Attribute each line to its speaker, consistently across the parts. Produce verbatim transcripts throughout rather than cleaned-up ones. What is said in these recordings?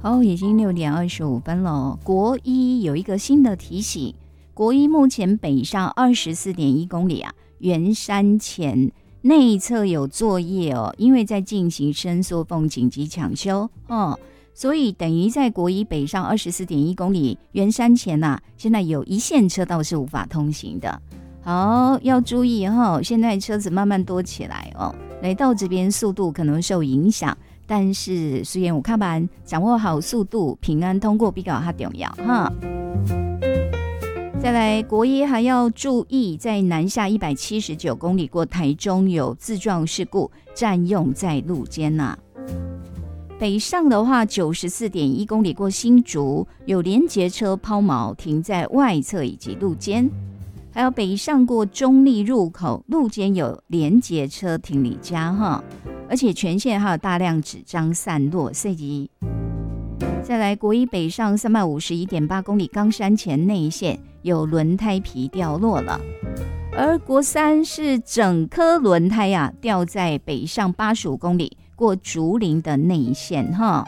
Speaker 1: 哦，已经六点二十五分了。国一有一个新的提醒，国一目前北上二十四点一公里啊，圆山前内侧有作业哦，因为在进行伸缩缝紧急抢修哦，所以等于在国一北上二十四点一公里圆山前呐、啊，现在有一线车道是无法通行的。好，要注意哈、哦，现在车子慢慢多起来哦，来到这边速度可能受影响。但是虽然我看板掌握好速度，平安通过比较重要哈。再来，国一还要注意，在南下一百七十九公里过台中有自撞事故，占用在路肩呐、啊。北上的话，九十四点一公里过新竹有联结车抛锚停在外侧以及路肩。还有北上过中立入口，路肩有联结车停离家哈，而且全线还有大量纸张散落，所以再来国一北上三百五十一点八公里冈山前内线有轮胎皮掉落了，而国三是整颗轮胎啊掉在北上八十五公里过竹林的内线哈。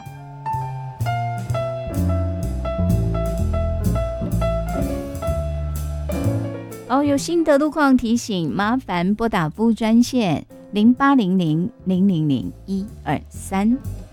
Speaker 1: 哦，有新的路况提醒，麻烦拨打服务专线零八零零零零零一二三。